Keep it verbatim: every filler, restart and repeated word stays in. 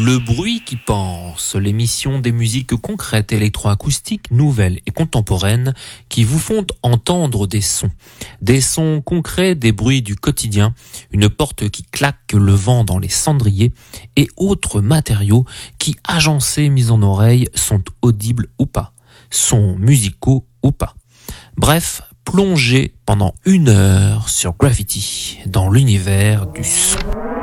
Le bruit qui pense, l'émission des musiques concrètes, électroacoustiques, nouvelles et contemporaines qui vous font entendre des sons. Des sons concrets, des bruits du quotidien, une porte qui claque, le vent dans les cendriers et autres matériaux qui, agencés, mis en oreille, sont audibles ou pas, sons musicaux ou pas. Bref, plongez pendant une heure sur Gravity dans l'univers du son.